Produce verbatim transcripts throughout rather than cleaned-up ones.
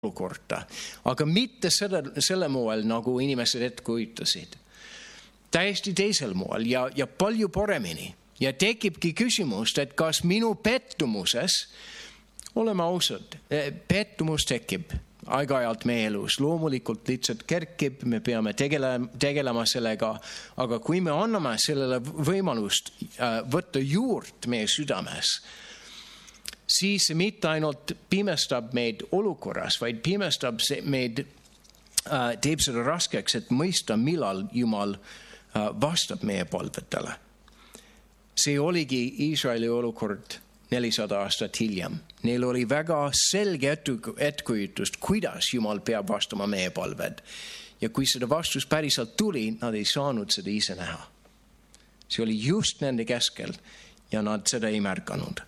olukorda, aga mitte selle, selle moel, nagu inimesed ette kujutasid. Täiesti teisel moel ja, ja palju paremini. Ja tekibki küsimust, et kas minu pettumuses, oleme ausad, pettumus tekib aeg-ajalt meie elus, loomulikult lihtsalt kerkib, me peame tegelema, tegelema sellega, aga kui me anname sellele võimalust võtta juurt meie südames, siis mitte ainult pimestab meid olukorras, vaid pimestab meid, teeb seda raskeks, et mõista, millal Jumal vastab meie palvetele. See oligi Iisraeli olukord nelisada aastat hiljem. Neil oli väga selge ettekujutust, kuidas Jumal peab vastama meie palved. Ja kui seda vastus päriselt tuli, nad ei saanud seda ise näha. See oli just nende keskel ja nad seda ei märganud.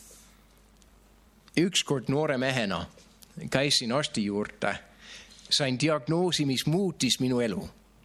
Ükskord noore mehena käisin arsti juurde, sain diagnoosi, mis muutis minu elu.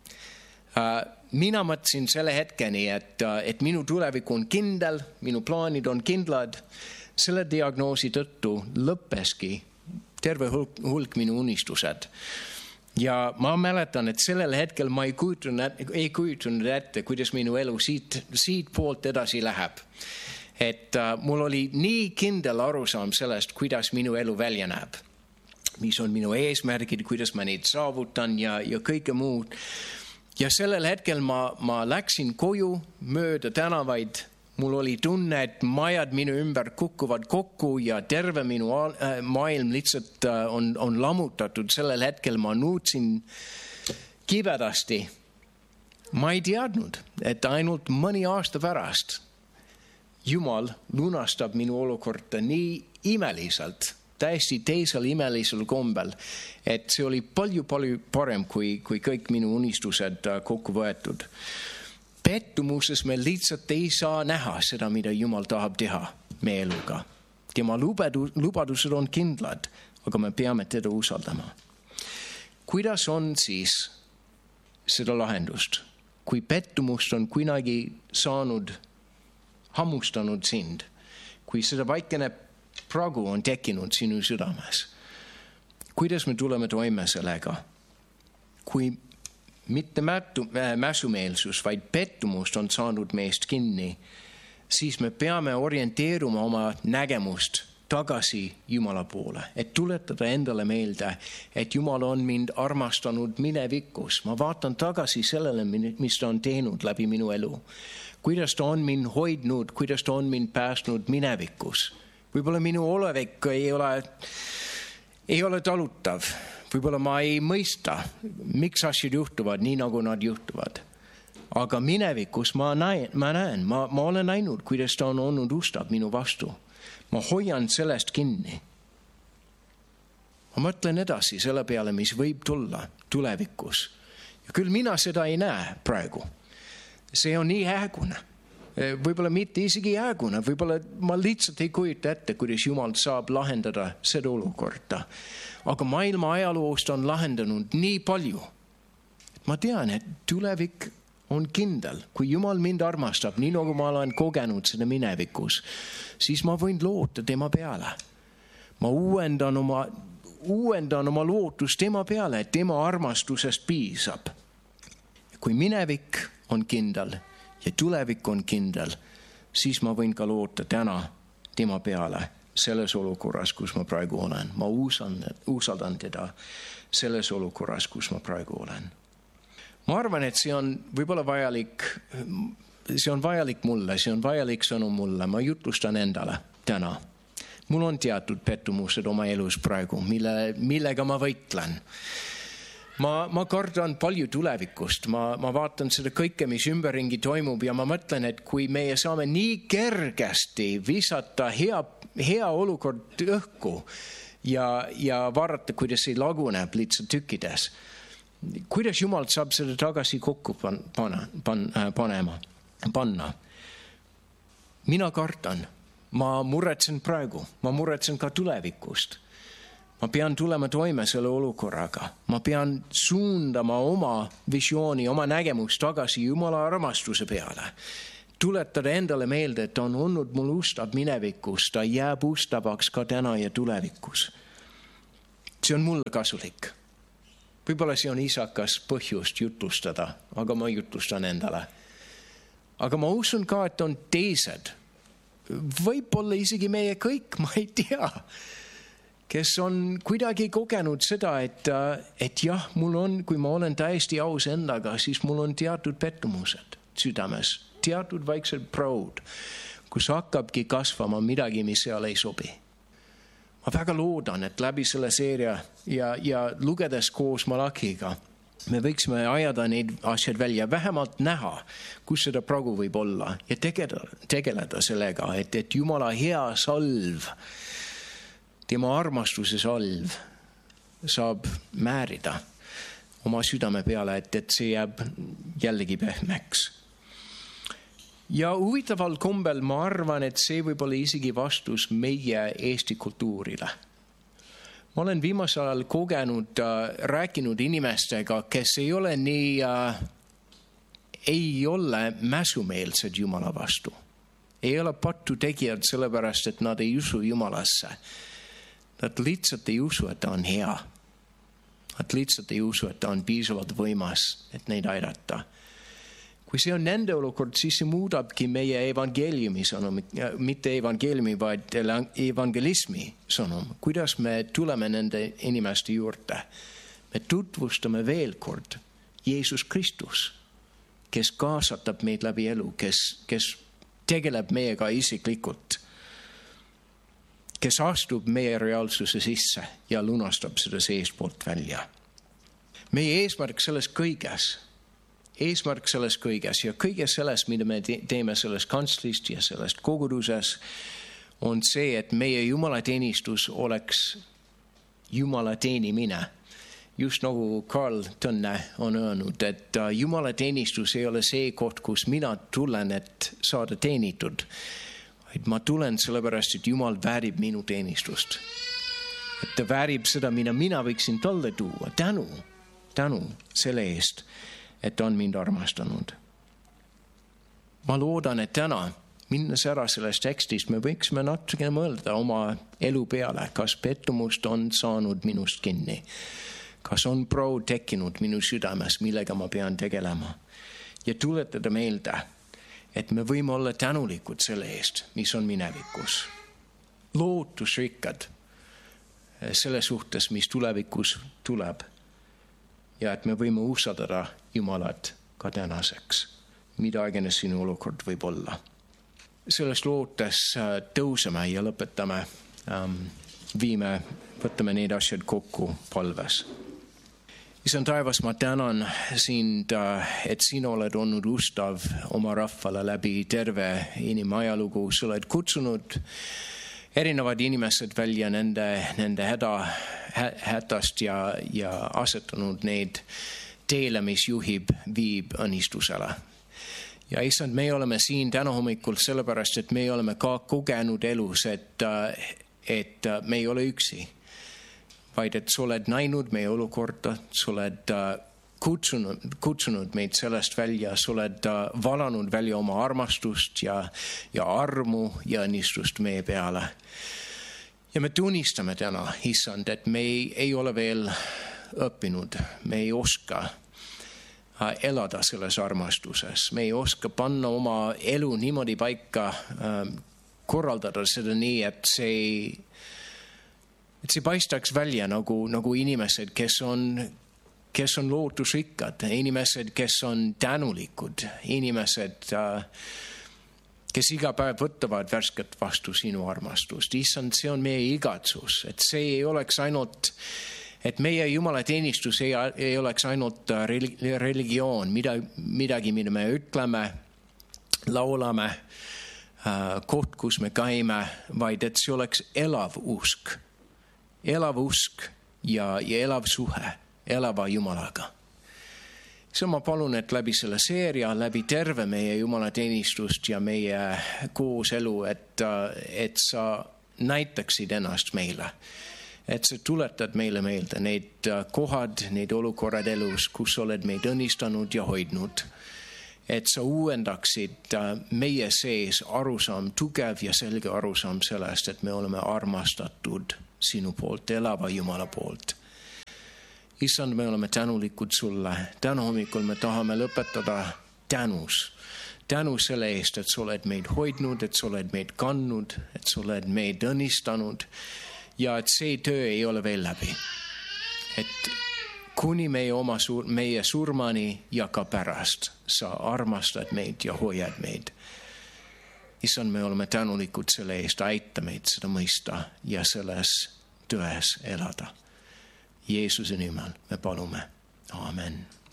Mina mõtlesin selle hetkeni, et, et minu tulevik on kindel, minu plaanid on kindlad. Selle diagnoosi tõttu lõppeski terve hulk, hulk minu unistused. Ja ma mäletan, et sellel hetkel ma ei kujutanud, ei kujutanud ette, kuidas minu elu siit, siit poolt edasi läheb. Et uh, mul oli nii kindel arusaam sellest, kuidas minu elu välja näeb. Mis on minu eesmärgid, kuidas ma neid saavutan ja, ja kõike muud. Ja sellel hetkel ma, ma läksin koju mööda tänavaid. Mul oli tunne, et majad minu ümber kukkuvad kokku ja terve minu äh, maailm lihtsalt äh, on, on lammutatud. Sellel hetkel ma nuutsin kibedasti. Ma ei teadnud, et ainult mõni aasta pärast Jumal lunastab minu olukorda nii imeliselt, täiesti teisel imelisel kombel, et see oli palju, palju parem kui, kui kõik minu unistused kokku võetud. Pettumuses me lihtsalt ei saa näha seda, mida Jumal tahab teha meie eluga. Tema lubadused on kindlad, aga me peame teda usaldama. Kuidas on siis seda lahendust? Kui pettumust on kunagi saanud, hammustanud sind, kui seda vaikene praegu on tekkinud sinu südames. Kuidas me tuleme toime sellega? Kui mitte mätu, äh, mäsumeelsus, vaid pettumust on saanud meest kinni, siis me peame orienteeruma oma nägemust tagasi Jumala poole, et tuletada endale meelde, et Jumal on mind armastanud minevikus. Ma vaatan tagasi sellele, mis ta on teinud läbi minu elu. Kuidas ta on mind hoidnud, kuidas ta on mind päästnud minevikus. Võib-olla minu olevik ei ole, ei ole talutav. Võib-olla ma ei mõista, miks asjad juhtuvad nii, nagu nad juhtuvad. Aga minevikus ma näen, ma, näen, ma, ma olen näinud, kuidas ta on olnud ustav minu vastu. Ma hoian sellest kinni. Ma mõtlen edasi selle peale, mis võib tulla tulevikus. Ja küll mina seda ei näe praegu. See on nii häägune. Võib-olla mitte isegi häägune. Võib-olla ma lihtsalt ei kujuta ette, kuidas Jumal saab lahendada seda olukorda. Aga maailma ajaloost on lahendanud nii palju. Ma tean, et tulevik on kindel. Kui Jumal mind armastab, nii nagu ma olen kogenud seda minevikus, siis ma võin loota tema peale. Ma uuendan oma, uuendan oma lootus tema peale, et tema armastusest piisab. Kui minevik on kindel ja tulevik on kindel, siis ma võin ka loota täna tema peale selles olukorras, kus ma praegu olen. Ma usaldan, usaldan teda selles olukorras, kus ma praegu olen. Ma arvan, et see on võib-olla vajalik, see on vajalik mulle, see on vajalik sõnum mulle. Ma jutlustan endale täna. Mul on teatud pettumused oma elus praegu, mille, millega ma võitlen. Ma, ma kardan palju tulevikust. Ma, ma vaatan seda kõike, mis ümberringi toimub ja ma mõtlen, et kui meie saame nii kergesti visata hea, hea olukord õhku ja, ja vaadata, kuidas see laguneb lihtsalt tükkides, kuidas Jumal saab seda tagasi kokku pan, pana, pan, panema, panna? Mina kardan. Ma muretsen praegu. Ma muretsen ka tulevikust. Ma pean tulema toime selle olukorraga. Ma pean suundama oma visiooni, oma nägemust tagasi Jumala armastuse peale. Tuletada endale meelde, et ta on olnud mul ustav minevikus. Ta jääb ustavaks ka täna ja tulevikus. see on mulle kasulik. Võib-olla see on isakas põhjust jutlustada, aga ma jutlustan endale. Aga ma usun ka, et on teised, võib-olla isegi meie kõik, ma ei tea, kes on kuidagi kogenud seda, et, et jah, mul on, kui ma olen täiesti aus endaga, siis mul on teatud pettumused südames, teatud vaiksed proud, kus hakkabki kasvama midagi, mis seal ei sobi. Ma väga loodan, et läbi selle seeria ja, ja lugedes koos Malakiga, me võiksime ajada neid asjad välja, vähemalt näha, kus seda praegu võib olla ja tegeleda, tegeleda sellega, et, et Jumala hea salv, tema armastuse salv saab määrida oma südame peale, et, et see jääb jällegi pehmeks. Ja huvitaval kombel ma arvan, et see võib olla isegi vastus meie Eesti kultuurile. Ma olen viimasel ajal kogenud, äh, rääkinud inimestega, kes ei ole nii, äh, ei ole mäsumeelsed Jumala vastu. Ei ole pattu tegijad sellepärast, et nad ei usu Jumalasse. Nad lihtsalt ei usu, et ta on hea. Nad lihtsalt ei usu, et ta on piisavalt võimas, et neid aidata. Kui see on nende olukord, siis see muudabki meie evangeeliumi sõnum, mitte evangeeliumi, vaid evangelismi sõnum. Kuidas me tuleme nende inimeste juurde? Me tutvustame veel kord Jeesus Kristus, kes kaasatab meid läbi elu, kes, kes tegeleb meiega isiklikult, kes astub meie reaalsuse sisse ja lunastab seda seestpoolt välja. Meie eesmärk selles kõiges, eesmärk selles kõiges ja kõiges selles, mida me teeme sellest kantslist ja sellest koguduses, on see, et meie jumalateenistus oleks Jumala teenimine. Just nagu Karl Tõnne on öelnud, et jumalateenistus ei ole see koht, kus mina tulen, et saada teenitud. Vaid ma tulen sellepärast, et Jumal väärib minu teenistust. Et ta väärib seda, mida mina võiksin talle tuua. Tänu, tänu selle eest, et on mind armastanud. Ma loodan, et täna, minnes ära sellest tekstist, me võiksime natuke mõelda oma elu peale, kas pettumust on saanud minust kinni, kas on proud tekkinud minu südames, millega ma pean tegelema ja tuletada meelde, et me võime olla tänulikud selle eest, mis on minevikus. Lootusrikkad selle suhtes, mis tulevikus tuleb. Ja et me võime usaldada Jumalat ka tänaseks, mida iganes sinu olukord võib olla. Sellest lootes tõuseme ja lõpetame, viime, võtame neid asjad kokku palves. Isän taevas, ma tänan sind, et sina oled olnud ustav oma rahvale läbi terve inimajalugu. Sa oled kutsunud erinevad inimesed välja nende, nende häda, hätast ja, ja asetanud neid teele, mis juhib, viib õnnistusele. Ja isand, me oleme siin täna hommikul sellepärast, et me oleme ka kogenud elus, et, et me ei ole üksi, vaid et sa oled näinud meie olukorda, sa oled kutsunud, kutsunud meid sellest välja, sa oled valanud välja oma armastust ja, ja armu ja õnnistust meie peale. Ja me tunnistame täna, isand, et me ei, ei ole veel õppinud, me ei oska elada selles armastuses, me ei oska panna oma elu niimoodi paika, korraldada seda nii, et see, et see paistaks välja nagu, nagu inimesed, kes on, kes on lootusrikkad, inimesed, kes on tänulikud, inimesed, kes iga päev võtavad värsket vastu sinu armastust. Issand, see on meie igatsus, et see ei oleks ainult, et meie jumalateenistus ei, ei oleks ainult religioon, mida, midagi, mida me ütleme, laulame, koht, kus me käime, vaid et see oleks elav usk, elav usk ja, ja elav suhe, elava Jumalaga. See ma palun, et läbi selle seeria, läbi terve meie jumalateenistust ja meie koos elu, et, et sa näitaksid ennast meile. Et sa tuletad meile meelde need kohad, need olukorrad elus, kus oled meid õnnistanud ja hoidnud. Et sa uuendaksid meie sees arusaam, tugev ja selge arusaam sellest, et me oleme armastatud sinu poolt, elava Jumala poolt. Issand, me oleme tänulikud sulle. Täna hommikul me tahame lõpetada tänus. Tänu selle eest, et sa oled meid hoidnud, et sa oled meid kandnud, et sa oled meid õnnistanud ja et see töö ei ole veel läbi. Et kuni meie, oma sur- meie surmani ja ka pärast sa armastad meid ja hoiad meid. Issand, me oleme tänulikud selle eest, aita meid seda mõista ja selles tões elada. Jeesuse nimel me palume. Amen.